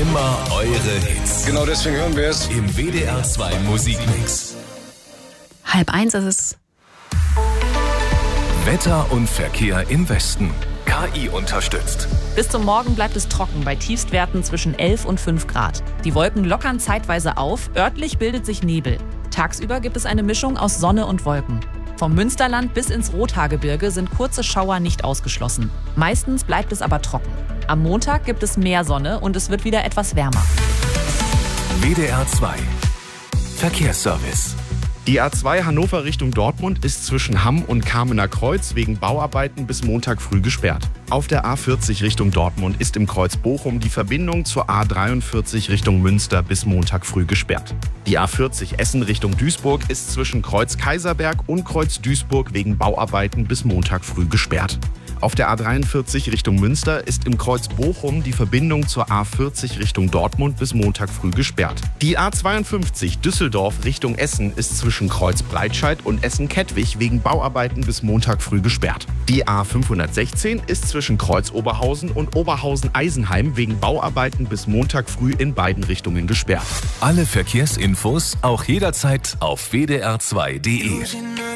Immer eure Hits. Genau deswegen hören wir es Im WDR 2 Musikmix. 12:30 ist es. Wetter und Verkehr im Westen. KI unterstützt. Bis zum Morgen bleibt es trocken bei Tiefstwerten zwischen 11 und 5 Grad. Die Wolken lockern zeitweise auf, örtlich bildet sich Nebel. Tagsüber gibt es eine Mischung aus Sonne und Wolken. Vom Münsterland bis ins Rothaargebirge sind kurze Schauer nicht ausgeschlossen. Meistens bleibt es aber trocken. Am Montag gibt es mehr Sonne und es wird wieder etwas wärmer. WDR 2 Verkehrsservice. Die A2 Hannover Richtung Dortmund ist zwischen Hamm und Kamener Kreuz wegen Bauarbeiten bis Montag früh gesperrt. Auf der A40 Richtung Dortmund ist im Kreuz Bochum die Verbindung zur A43 Richtung Münster bis Montag früh gesperrt. Die A40 Essen Richtung Duisburg ist zwischen Kreuz Kaiserberg und Kreuz Duisburg wegen Bauarbeiten bis Montag früh gesperrt. Auf der A43 Richtung Münster ist im Kreuz Bochum die Verbindung zur A40 Richtung Dortmund bis Montag früh gesperrt. Die A52 Düsseldorf Richtung Essen ist zwischen Kreuz Breitscheid und Essen-Kettwig wegen Bauarbeiten bis Montag früh gesperrt. Die A516 ist zwischen Kreuz Oberhausen und Oberhausen-Eisenheim wegen Bauarbeiten bis Montag früh in beiden Richtungen gesperrt. Alle Verkehrsinfos auch jederzeit auf wdr2.de.